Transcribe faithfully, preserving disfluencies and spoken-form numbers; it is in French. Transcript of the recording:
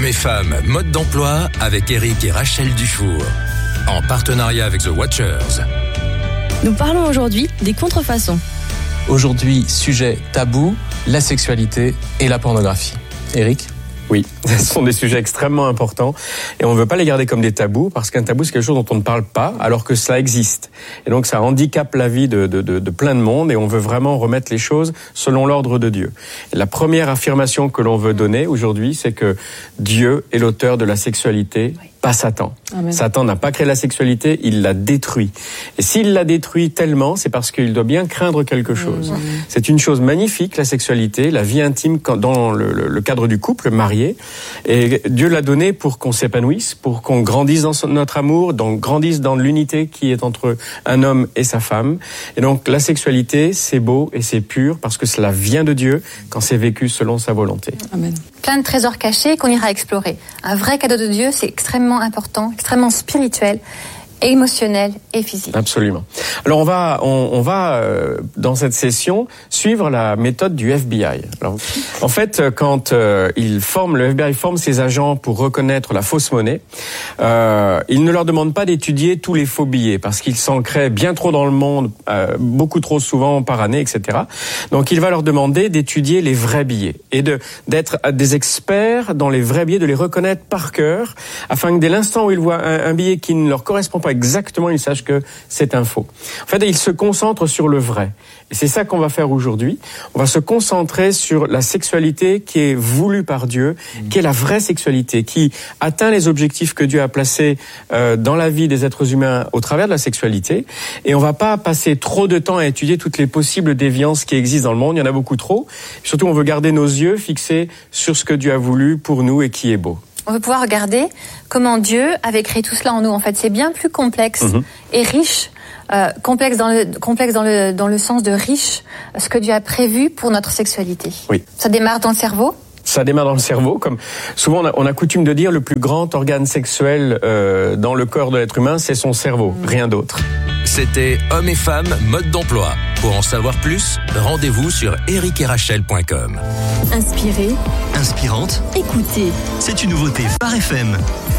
Hommes et femmes, mode d'emploi avec Eric et Rachel Dufour. En partenariat avec The Watchers. Nous parlons aujourd'hui des contrefaçons. Aujourd'hui, sujet tabou, la sexualité et la pornographie. Eric ? Oui, ce sont des sujets extrêmement importants et on ne veut pas les garder comme des tabous parce qu'un tabou c'est quelque chose dont on ne parle pas alors que cela existe. Et donc ça handicape la vie de, de, de, de plein de monde et on veut vraiment remettre les choses selon l'ordre de Dieu. Et la première affirmation que l'on veut donner aujourd'hui, c'est que Dieu est l'auteur de la sexualité, pas Satan. Amen. Satan n'a pas créé la sexualité, il l'a détruit. Et s'il l'a détruit tellement, c'est parce qu'il doit bien craindre quelque chose. Mmh. C'est une chose magnifique, la sexualité, la vie intime dans le, le, le cadre du couple marié. Et Dieu l'a donné pour qu'on s'épanouisse, pour qu'on grandisse dans son, notre amour, donc grandisse dans l'unité qui est entre un homme et sa femme. Et donc la sexualité, c'est beau et c'est pur parce que cela vient de Dieu quand c'est vécu selon sa volonté. Amen. Plein de trésors cachés qu'on ira explorer. Un vrai cadeau de Dieu, c'est extrêmement important, extrêmement spirituel, émotionnel et physique. Absolument. Alors on va, on, on va euh, dans cette session suivre la méthode du F B I. Alors, en fait, quand euh, il forme, le F B I forme ses agents pour reconnaître la fausse monnaie, euh, il ne leur demande pas d'étudier tous les faux billets parce qu'ils s'en créent bien trop dans le monde, euh, beaucoup trop souvent par année, et cetera. Donc il va leur demander d'étudier les vrais billets et de d'être des experts dans les vrais billets, de les reconnaître par cœur, afin que dès l'instant où ils voient un, un billet qui ne leur correspond pas exactement, ils sachent que c'est un faux. En fait, ils se concentrent sur le vrai. Et c'est ça qu'on va faire aujourd'hui. On va se concentrer sur la sexualité qui est voulue par Dieu, mmh. qui est la vraie sexualité, qui atteint les objectifs que Dieu a placés euh, dans la vie des êtres humains au travers de la sexualité. Et on va pas passer trop de temps à étudier toutes les possibles déviances qui existent dans le monde. Il y en a beaucoup trop. Et surtout, on veut garder nos yeux fixés sur ce que Dieu a voulu pour nous et qui est beau. On veut pouvoir regarder comment Dieu avait créé tout cela en nous. En fait, c'est bien plus complexe mmh. et riche, euh, complexe dans le complexe dans le dans le sens de riche, ce que Dieu a prévu pour notre sexualité. Oui. Ça démarre dans le cerveau. Ça démarre dans le cerveau, comme souvent on a, on a coutume de dire, le plus grand organe sexuel euh, dans le corps de l'être humain, c'est son cerveau, mmh. rien d'autre. C'était Hommes et femmes, mode d'emploi. Pour en savoir plus, rendez-vous sur eric et rachel point com. Inspirée, inspirante, écoutez. C'est une nouveauté Phare F M.